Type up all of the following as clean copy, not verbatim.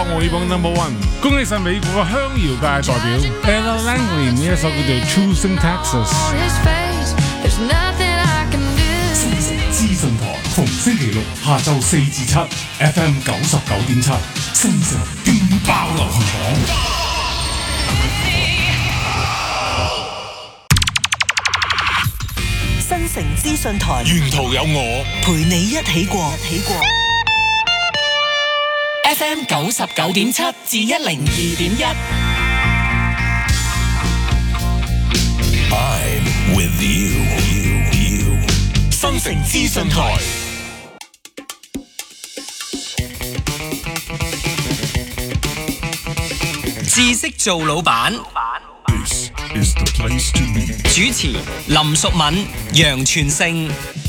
爆我要榜 No.1， 恭喜晒美國嘅鄉謠界代表 Ella Langley 呢一首叫做 Choosing Texas。 新城資訊台逢星期六下晝4至7 FM 99.7，新城勁爆流行榜。 新城資訊台， 沿途有我陪你一起過。FM 99.7至102.1。 I'm with you。新城資訊台。 知識做老闆。 This is the place to be。 主持林淑敏、楊全勝。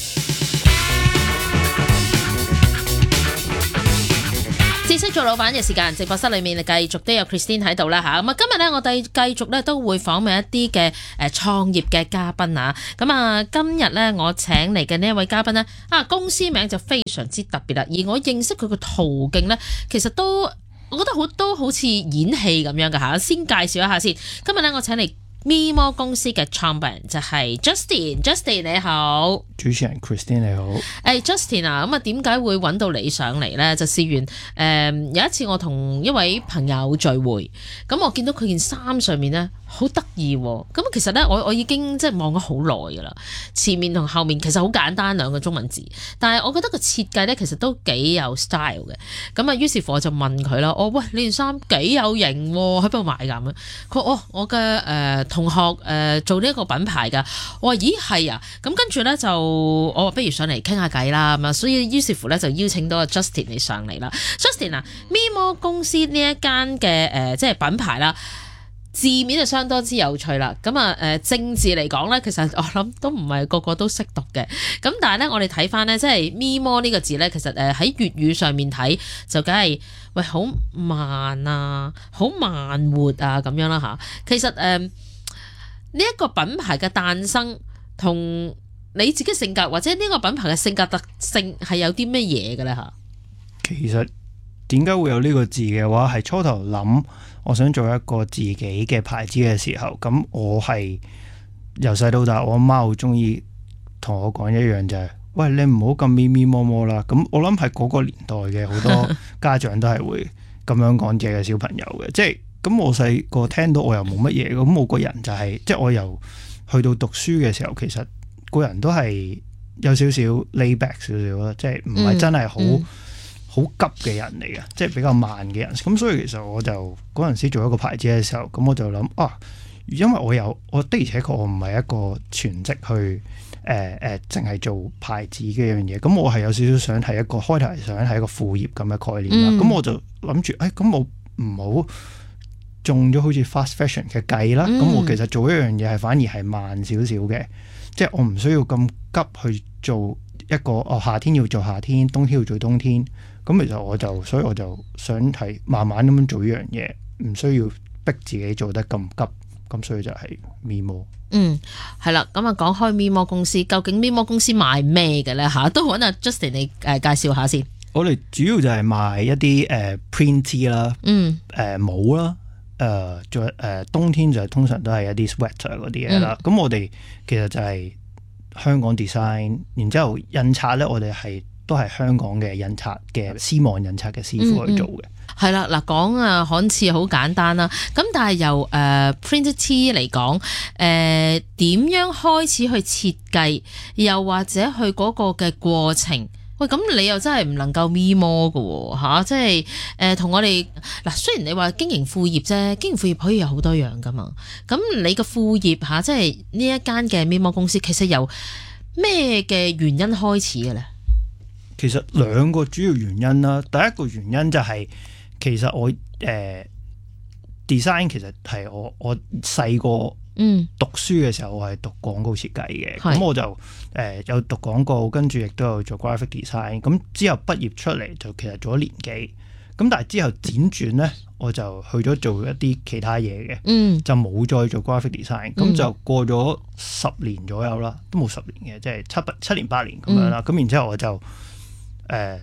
知識做老闆嘅時間，直播室裏面繼續都有 Christine 喺度啦嚇。咁啊，今日咧我哋繼續咧都會訪問一啲嘅創業嘅嘉賓啊。咁啊，今日咧我請嚟嘅呢一位嘉賓咧公司名就非常之特別啦。而我認識佢嘅途徑咧，其實我覺得都好似演戲咁樣嘅嚇。先介紹一下先。今日咧我請嚟Mimo 公司嘅創辦人就係 Justin 你好。 主持人 Christine 你好。 Justin 啊，咁啊點解會揾到你上嚟咧？就試完有一次我同一位朋友聚會，咁我見到佢件衫上面咧好得意喎。咁其實咧我已經即係望咗好耐㗎啦，前面同後面其實好簡單兩個中文字，但係我覺得個設計咧其實都幾有 style 嘅。咁啊於是乎我就問佢啦，喂，你件衫幾有型喎，喺邊度買㗎咁？佢話我嘅同學做呢一個品牌㗎。我話咦係啊，咁跟住咧就我話不如上嚟傾下偈啦咁啊，所以於是乎咧就邀請到阿 Justin 你上嚟啦。Justin 啊，Mimo 公司呢一間嘅即係品牌啦，字面就相當之有趣啦。咁啊正字嚟講咧，其實我諗都唔係個個都識讀嘅。咁但係咧我哋睇翻咧，即係 Mimo 呢個字咧，其實喺粵語上面睇就梗係喂好慢啊，好慢活啊咁樣啦嚇。其實呢一個品牌嘅誕生同你自己性格或者呢個品牌嘅性格特性係有啲咩嘢嘅咧嚇？ 其實點解會有呢個字嘅話，係初頭諗我想做一個自己嘅牌子嘅時候，咁我係由細到大，我阿媽好中意同我講一樣就係，喂，你唔好咁咪咪摸摸啦。咁我諗係嗰個年代嘅好多家長都係會咁樣講自己嘅小朋友嘅，即係咁我細個聽到我又冇乜嘢，咁我個人就係即係我由去到讀書嘅時候，其實個人都係有少少 lay back 少少啦，即係唔係真係好急嘅人嚟嘅，即係比較慢嘅人。咁所以其實我就嗰陣時做一個牌子嘅時候，咁我就諗因為我的而且確我唔係一個全職去淨係做牌子嘅樣嘢，咁我係有少少想係一個開頭係想係一個副業咁嘅概念啦。咁我就諗住咁我唔好中咗好似 fast fashion 嘅計啦。咁我其實做一樣嘢係反而係慢少少嘅，即係我唔需要咁急去做一個夏天要做夏天，冬天要做冬天。咁其實所以我就想係慢慢咁樣做呢樣嘢，唔需要逼自己做得咁急。咁所以就係 Mimo。 係啦。咁啊講開 Mimo 公司，究竟 Mimo 公司賣咩嘅咧嚇？都揾阿 Justin 你介紹下先。 我哋主要就係賣一啲print tee 啦，帽啦，冬天就通常都係一啲 sweater 嗰啲嘢啦。咁我哋其實就係香港 design， 然之後印刷咧，我哋都係香港嘅印刷嘅絲網印刷嘅師傅去做嘅。 係啦，嗱講看似好簡單啦，咁但係由print tee 嚟講，點樣開始去設計，又或者去嗰個嘅過程？喂，咁你又真係唔能夠 Mimo 嘅喎嚇，即係同我哋嗱，雖然你話經營副業啫，經營副業可以有好多樣噶嘛。咁你個副業嚇，即係呢一間嘅 Mimo 公司，其實由咩嘅原因開始嘅咧？ 其實兩個主要原因啦。第一個原因就係其實我design 其實係我細個讀書嘅時候，我係讀廣告設計嘅，咁我就有讀廣告，跟住亦都有做 graphic design。咁之後畢業出嚟就其實做咗年幾，咁但係之後輾轉咧，我就去咗做一啲其他嘢嘅，就冇再做 graphic design。咁就過咗10年左右啦，都冇10年嘅，即係7年8年咁樣啦。咁然之後我就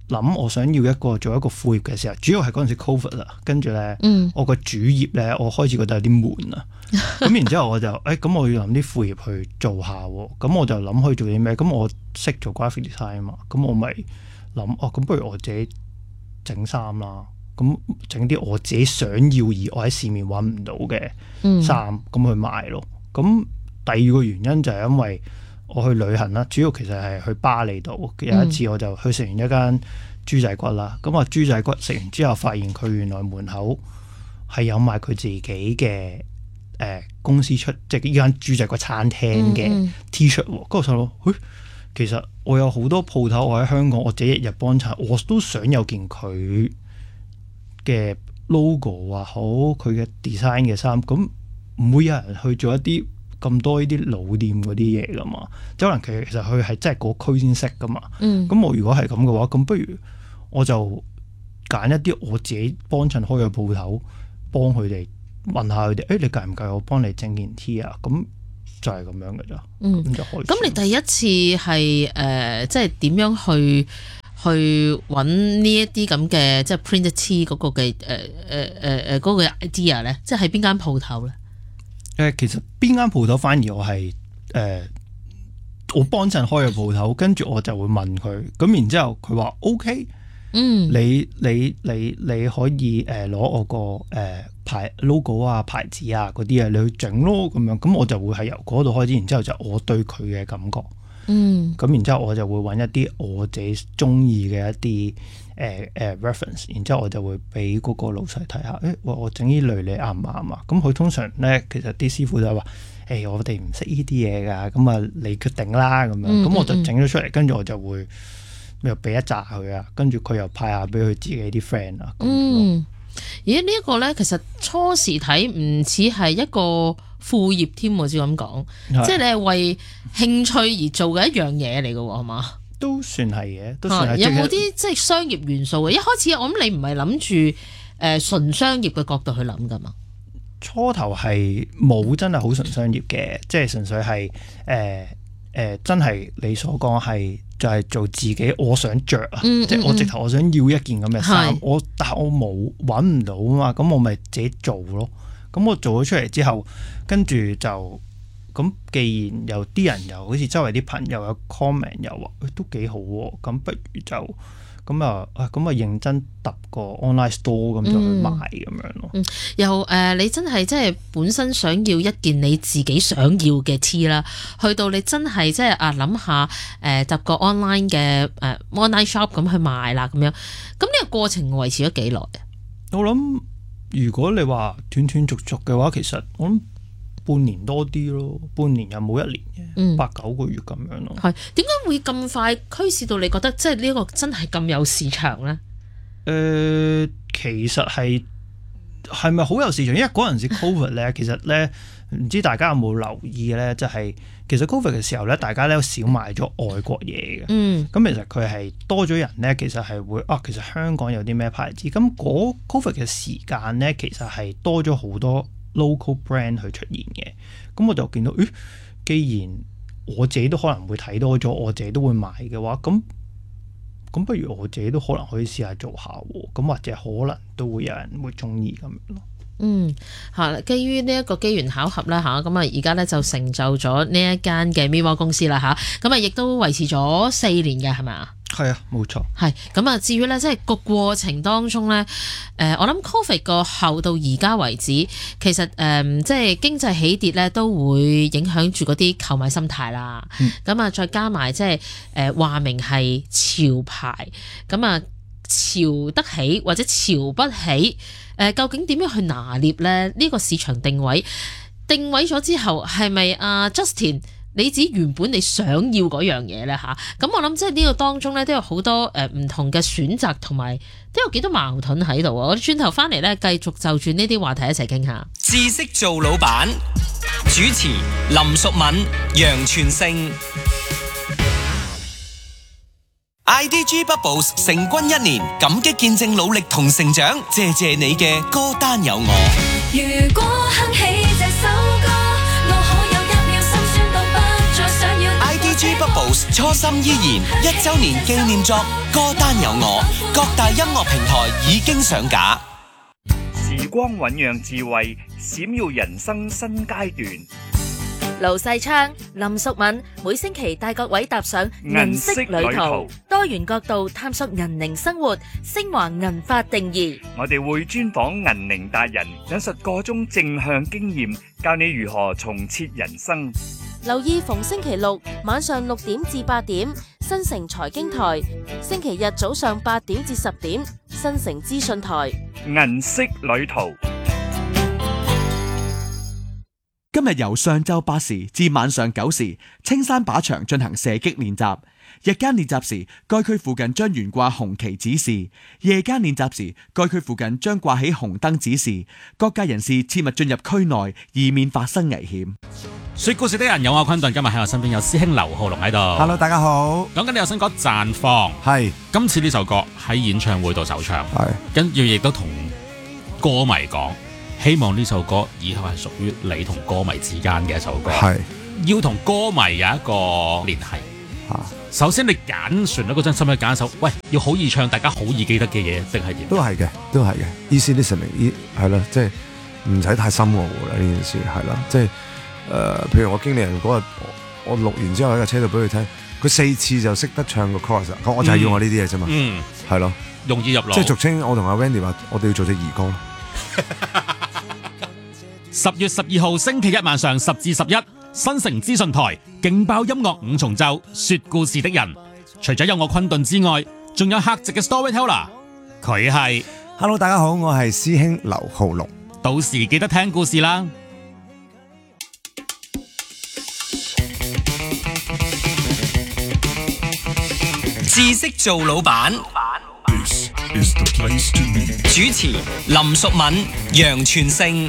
諗我想要做一個副業嘅時候，主要係嗰陣時 Covid 啦，跟住咧，我個主業咧，我開始覺得有啲悶啊。咁然之後我就咁我要諗啲副業去做下喎。咁我就諗可以做啲咩？咁我識做 graphic design 啊嘛。咁我咪諗咁不如我自己整衫啦。咁整啲我自己想要而我喺市面揾唔到嘅衫，咁去賣咯。咁第二個原因就係因為我去旅行啦，主要其實係去巴厘島。有一次我就去食完一間豬仔骨啦，咁啊豬仔骨食完之後，發現佢原來門口係有賣佢自己嘅公司出，即係呢間豬仔骨餐廳嘅 T-shirt。嗰時我諗，其實我有好多鋪頭，我喺香港我自己日日幫襯，我都想有件佢嘅 logo 啊，好佢嘅 design 嘅衫，咁唔會有人去做一啲咁多呢啲老店嗰啲嘢噶嘛？即係可能其實佢係真係嗰區先識噶嘛。咁我如果係咁嘅話，咁不如我就揀一啲我自己幫襯開嘅鋪頭，幫佢哋問下佢哋，你介唔介意我幫你整件 T 啊？咁就係咁樣嘅咋。咁就開始。咁你第一次係即係點樣去揾呢一啲咁嘅即係 print T 嗰個嘅嗰個 idea 咧？即係喺邊間鋪頭咧？ 其實邊間鋪頭反而我係我幫襯開嘅鋪頭，跟住我就會問佢，咁然之後佢話 OK，你可以攞我個牌 logo 啊、牌子啊嗰啲啊，你去整咯咁樣，咁我就會係由嗰度開始，然之後就我對佢嘅感覺，咁然之後我就會揾一啲我自己中意嘅一啲reference， 然之後我就會俾嗰個老細睇下，我整呢類你啱唔啱啊？咁佢通常咧，其實啲師傅就係話，我哋唔識呢啲嘢㗎，咁啊你決定啦咁樣，咁我就整咗出嚟，跟住我就會又俾一紮佢啊，跟住佢又派下俾佢自己啲 friend 啊。 咦？呢一個咧，其實初時睇唔似係一個副業添，我先咁講，即係你係為興趣而做嘅一樣嘢嚟嘅喎，係嘛？都算係嘅，都算係。有冇啲即係商業元素嘅？一開始我諗你唔係諗住純商業嘅角度去諗㗎嘛？初頭係冇真係好純商業嘅，即係純粹係真係你所講係就係做自己我想着啊，即係我直頭我想要一件咁嘅衫，但係我冇揾唔到啊嘛，咁我咪自己做咯。咁我做咗出嚟之後，跟住就咁，既然有啲人又好似周圍啲朋友有 comment 又話都幾好喎，咁不如就咁啊認真揼個 online store 咁就去賣咁樣咯。又你真係即係本身想要一件你自己想要嘅 T 啦，去到你真係即係諗下揼個 online 嘅online shop 咁去賣啦咁樣。咁呢個過程維持咗幾耐啊？我諗如果你話斷斷續續嘅話，其實我諗半年多啲咯，半年又冇一年嘅，8-9個月咁樣咯。係點解會咁快驅使到你覺得即係呢個真係咁有市場咧？其實係咪好有市場？因為嗰陣時 Covid 咧，其實咧唔知大家有冇留意咧，就係其實 Covid 嘅時候咧，大家咧少買咗外國嘢嘅。咁其實佢係多咗人咧，其實係會其實香港有啲咩牌子？咁嗰 Covid 嘅時間咧，其實係多咗好多local brand 去出現嘅，咁我就見到，既然我自己都可能會睇多咗，我自己都會買嘅話，咁不如我自己都可能可以試下做下喎，咁或者可能都會有人會中意咁樣咯。基於呢一個機緣巧合啦嚇，咁啊而家咧就成就咗呢一間嘅 Mimo 公司啦嚇，咁啊亦都維持咗4年嘅係咪啊？係啊，冇錯。係咁啊，至於咧即係個過程當中咧，我諗 Covid 個後到而家為止，其實即係經濟起跌咧都會影響住嗰啲購買心態啦。咁啊再加埋即係話明係潮牌，咁啊潮得起或者潮不起。究竟點樣去拿捏咧？呢個市場定位咗之後，係咪Justin 你指原本你想要嗰樣嘢咧嚇？咁我諗即係呢個當中咧都有好多唔同嘅選擇，同埋都有幾多矛盾喺度啊！我轉頭翻嚟咧，繼續就住呢啲話題一齊傾下。 知識做老闆，主持林淑敏、楊全勝。IDG Bubbles 成軍1年，感激見證努力同成長，謝你嘅歌單有我。如果哼起這首歌，我可有1秒心酸到不再想要。IDG Bubbles 初心依然1周年紀念作歌單有我，各大音樂平台已經上架。 時光醞釀智慧，閃耀人生新階段。 盧世昌、林淑敏每星期帶各位踏上銀色旅途，多元角度探索銀齡生活，升華銀髮定義。 我哋會專訪銀齡達人，引述個中正向經驗，教你如何重設人生。 留意逢星期六晚上6點至8點，新城財經台；星期日早上8點至10點，新城資訊台。 銀色旅途。 今日由上晝8時至晚上9時，青山靶場進行射擊練習。日間練習時，該區附近將懸掛紅旗指示；夜間練習時，該區附近將掛起紅燈指示。各界人士切勿進入區內，以免發生危險。 說故事的人有我昆頓，今日喺我身邊有師兄劉浩龍喺度。 Hello， 大家好。 講緊呢首新歌《綻放》，係今次呢首歌喺演唱會度首唱，係跟住亦都同歌迷講，希望呢首歌以後係屬於你同歌迷之間嘅一首歌，係要同歌迷有一個聯繫。首先你揀旋律嗰陣，使唔使揀一首喂要好易唱，大家好易記得嘅嘢，定係點？ 都係嘅，easy listening，係啦，即係唔使太深奧啦呢件事，係啦，即係譬如我經理人嗰日，我錄完之後喺架車度俾佢聽，佢4次就識得唱個 chorus， 我就係要我呢啲嘢啫嘛，係咯， 容易入腦。 即係俗稱我同阿 Wendy 話，我哋要做隻兒歌。 10月12號星期一晚上10至11，新城資訊台勁爆音樂5重奏，說故事的人，除咗有我昆頓之外，仲有客席嘅 storyteller， 佢係 Hello， 大家好，我係師兄劉浩龍， 到時記得聽故事啦。 知識做老闆，主持林淑敏、楊全勝。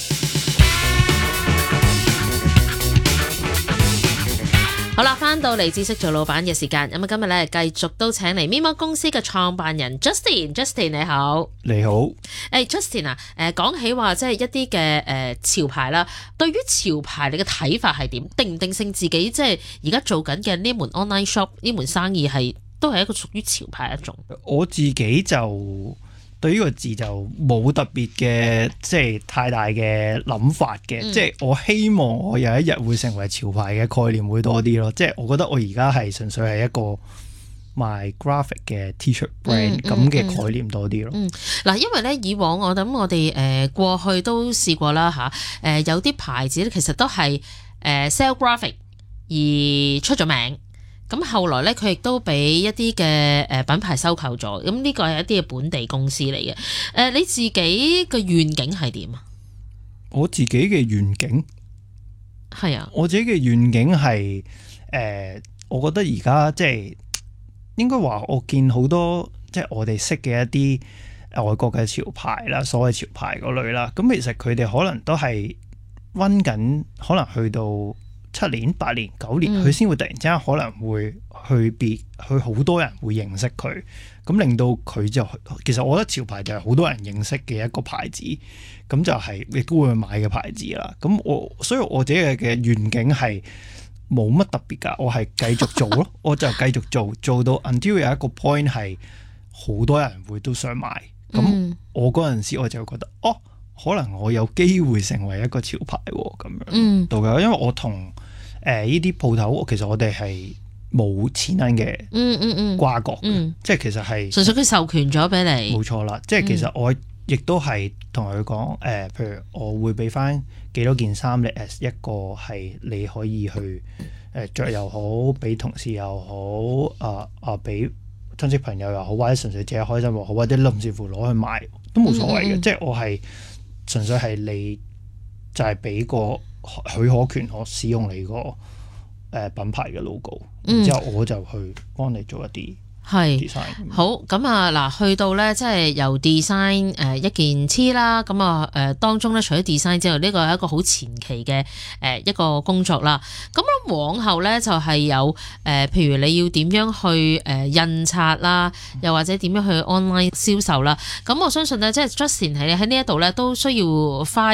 好啦，翻到嚟知識做老闆嘅時間，咁啊今日咧繼續都請嚟咪摩公司嘅創辦人 Justin 你好。 你好。 Justin 啊，講起話即係一啲嘅潮牌啦，對於潮牌你嘅睇法係點？定唔定性自己即係而家做緊嘅呢門 online shop 呢門生意係都係一個屬於潮牌一種？ 我自己就對呢個字就冇特別嘅即係太大嘅諗法嘅，即係我希望我有一日會成為潮牌嘅概念會多啲咯。即係我覺得我而家係純粹係一個賣 graphic 嘅 T-shirt brand 咁嘅概念多啲咯。 嗱，因為咧以往我諗我哋過去都試過啦嚇，有啲牌子咧其實都係sell graphic 而出咗名。咁後來咧，佢亦都俾一啲嘅品牌收購咗。咁呢個係一啲嘅本地公司嚟嘅。你自己嘅願景係點啊？ 我自己嘅願景係啊， 我自己嘅願景係我覺得而家即係應該話，我見好多即係我哋識嘅一啲外國嘅潮牌啦，所謂潮牌嗰類啦。咁其實佢哋可能都係溫緊，可能去到7年、8年、9年，佢先會突然之間可能會去好多人會認識佢，咁令到佢就其實我覺得潮牌就係好多人認識嘅一個牌子，咁就係亦都會買嘅牌子啦。咁所以我自己嘅願景係冇乜特別㗎，我係繼續做咯，我就繼續做到 until 有一個 point 係好多人會都想買，咁我嗰陣時我就覺得可能我有機會成為一個潮牌喎，咁樣到嘅，因為我同呢啲鋪頭，其實我哋係冇錢銀嘅瓜葛，即係其實係純粹佢授權咗俾你， 冇錯啦。即係其實我亦都係同佢講，譬如我會俾翻幾多件衫你 as 一個係你可以去着又好，俾同事又好，俾親戚朋友又好，或者純粹自己開心又好，或者甚至乎攞去賣都冇所謂嘅。即係我係純粹係你就係俾個許可權我使用你個品牌嘅 logo，然之後我就去幫你做一啲 design。 好，咁啊嗱，去到咧即係由 design 一件 T 啦，咁啊當中咧除咗 design 之外，呢個係一個好前期嘅一個工作啦。咁往後咧就係有譬如你要點樣去印刷啦，又或者點樣去 online 銷售啦。咁我相信咧，即係 Justin 喺呢一度咧都需要花一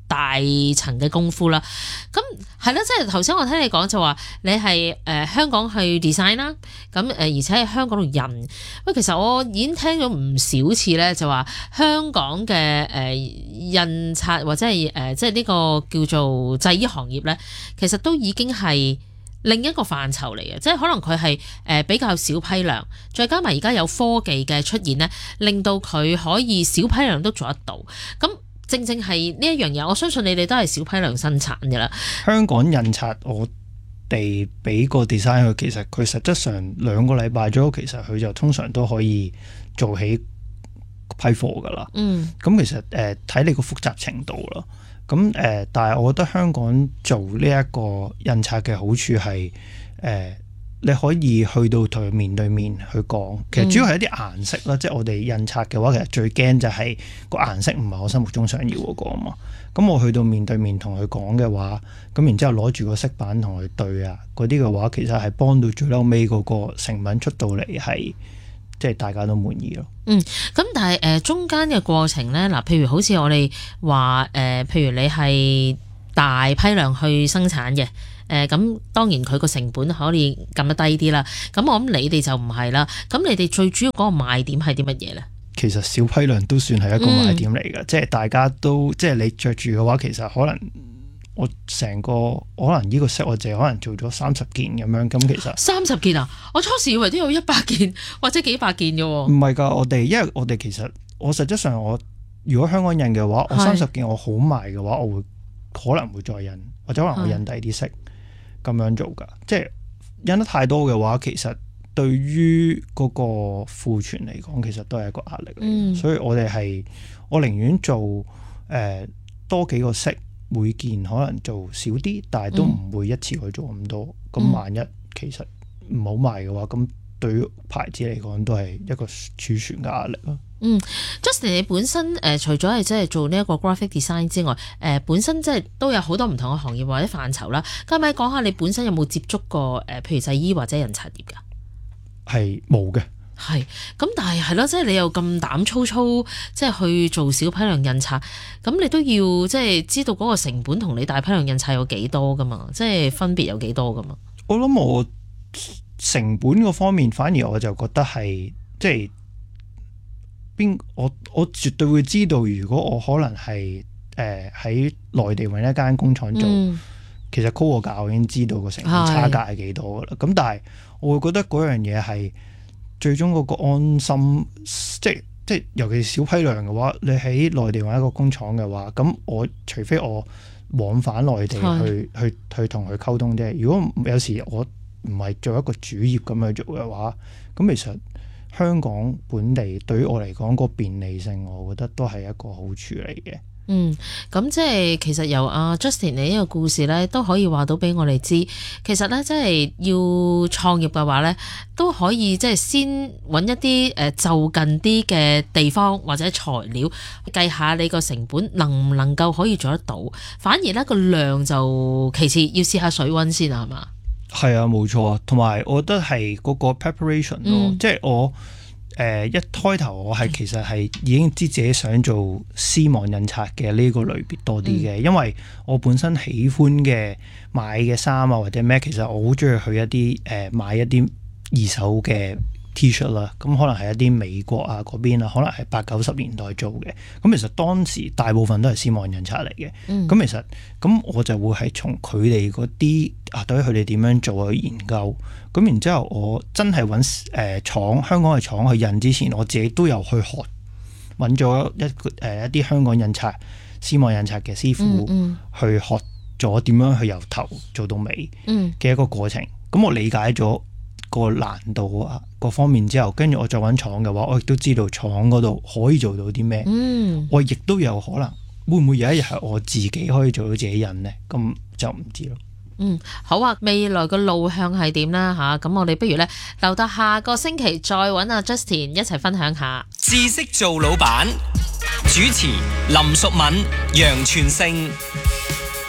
大層嘅功夫啦。咁係啦，即係頭先我聽你講就話你係香港去 design 啦，咁而且喺香港度印。喂，其實我已經聽咗唔少次咧，就話香港嘅印刷或者係即係呢個叫做製衣行業咧，其實都已經係另一個範疇嚟嘅，即係可能佢係比較小批量，再加埋而家有科技嘅出現咧，令到佢可以小批量都做得到。咁正正係呢一樣嘢，我相信你哋都係小批量生產嘅啦。香港印刷我哋俾個 design 佢，其實佢實質上2個禮拜左右，其實佢就通常都可以做起批貨噶啦。咁其實睇你個複雜程度咯。咁但係我覺得香港做呢一個印刷嘅好處係你可以去到同佢面對面去講，其實主要係一啲顏色啦，即係我哋印刷嘅話，其實最驚就係個顏色唔係我心目中想要嗰個啊嘛。咁我去到面對面同佢講嘅話，咁然之後攞住個色板同佢對啊，嗰啲嘅話其實係幫到最嬲尾嗰個成品出到嚟係即係大家都滿意咯。咁但係中間嘅過程咧，嗱，譬如好似我哋話譬如你係大批量去生產嘅。咁當然佢個成本可以撳得低啲啦。咁我諗你哋就唔係啦。咁你哋最主要嗰個賣點係啲乜嘢呢？其實小批量都算係一個賣點嚟嘅，即係大家都即係你着住嘅話，其實可能我成個可能呢個 set 我淨係可能做咗30件咁樣。咁其實30件啊？我初時以為都有100件或者幾百件嘅喎。唔係㗎，因為我哋其實我實質上我如果香港印嘅話，我30件我好賣嘅話，我會可能會再印，或者可能我印第啲色。咁樣做㗎，即係印得太多嘅話，其實對於嗰個庫存嚟講，其實都係一個壓力嚟。所以我寧願做多幾個色，每件可能做少啲，但係都唔會一次去做咁多。咁萬一其實唔好賣嘅話，咁對於牌子嚟講都係一個儲存嘅壓力咯。Justin 你本身除咗係即係做呢一個 graphic design 之外，本身即係都有好多唔同嘅行業或者範疇啦。咁咪講下你本身有冇接觸過譬如製衣或者印刷業㗎？係冇嘅。係咁，但係咯，即係你又咁膽粗粗，即係去做小批量印刷，咁你都要即係知道嗰個成本同你大批量印刷有幾多㗎嘛？即係分別有幾多㗎嘛？我諗我成本嗰方面，反而我就覺得係即係。我絕對會知道，如果我可能係喺內地揾一間工廠做，其實 call 個價我已經知道個成本差價係幾多噶啦。咁但係我會覺得嗰樣嘢係最終嗰個安心，即係尤其是小批量嘅話，你喺內地揾一個工廠嘅話，咁我除非我往返內地去同佢溝通啫。如果有時我唔係做一個主業咁去做嘅話，咁其實香港本地對於我嚟講個便利性，我覺得都係一個好處嚟嘅。咁即係其實由阿 Justin 你呢個故事咧，都可以話到俾我哋知，其實咧即係要創業嘅話咧，都可以即係先揾一啲就近啲嘅地方或者材料，計下你個成本能唔能夠可以做得到。反而咧個量就其次，要試下水溫先啊，係嘛？係啊，冇錯啊，同埋我覺得係嗰個 preparation 咯，即係我一開頭我係其實係已經知自己想做絲網印刷嘅呢個類別多啲嘅，因為我本身喜歡嘅買嘅衫啊或者咩，其實我好中意去一啲買一啲二手嘅 T-shirt 啦，咁可能係一啲美國啊嗰邊啊，可能係80-90年代做嘅，咁其實當時大部分都係絲網印刷嚟嘅，咁其實咁我就會係從佢哋嗰啲對於佢哋點樣做去研究，咁然之後我真係揾香港嘅廠去印之前，我自己都有去學，揾咗一啲香港印刷絲網印刷嘅師傅去學咗點樣去由頭做到尾嘅一個過程，咁我理解咗個難度啊各方面之後，跟住我再揾廠嘅話，我亦都知道廠嗰度可以做到啲咩，我亦都有可能會唔會有一日係我自己可以做到自己印呢？咁就唔知咯。好啊，未來個路向係點啦吓？咁我哋不如咧留到下個星期再揾阿 Justin 一齊分享下知識做老闆，主持林淑敏、楊全勝。